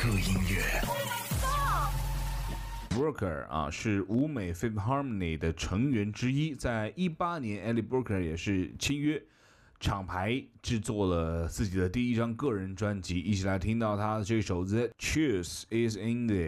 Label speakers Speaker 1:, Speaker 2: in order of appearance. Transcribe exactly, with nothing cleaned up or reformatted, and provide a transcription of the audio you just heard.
Speaker 1: 音乐。
Speaker 2: Brooker 啊，是舞美 Fifth Harmony 的成员之一，在一八年 Ellie Brooker 也是签约厂牌，制作了自己的第一张个人专辑，一起来听到他的这首 That Choose Is In There。